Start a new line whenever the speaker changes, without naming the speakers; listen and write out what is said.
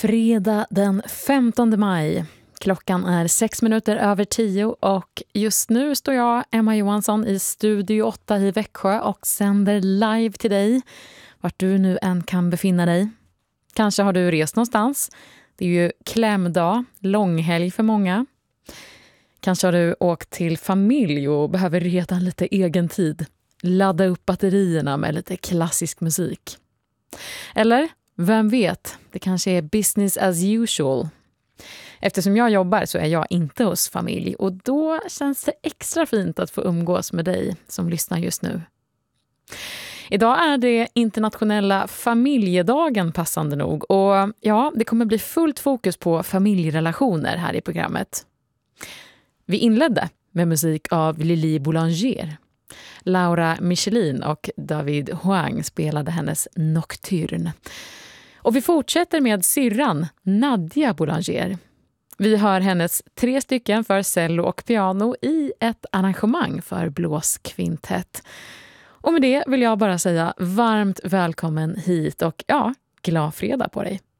Fredag den 15 maj. Klockan är 6 minuter över 10 och just nu står jag, Emma Johansson, i Studio 8 i Växjö och sänder live till dig, vart du nu än kan befinna dig. Kanske har du rest någonstans. Det är ju klämdag, långhelg för många. Kanske har du åkt till familj och behöver redan lite egen tid. Ladda upp batterierna med lite klassisk musik. Eller, vem vet, det kanske är business as usual. Eftersom jag jobbar så är jag inte hos familj och då känns det extra fint att få umgås med dig som lyssnar just nu. Idag är det internationella familjedagen passande nog och ja, det kommer bli fullt fokus på familjerelationer här i programmet. Vi inledde med musik av Lili Boulanger. Laura Michelin och David Huang spelade hennes Nocturne. Och vi fortsätter med syrran Nadia Boulanger. Vi hör hennes 3 stycken för cello och piano i ett arrangemang för blåskvintett. Och med det vill jag bara säga varmt välkommen hit och ja, glad fredag på dig.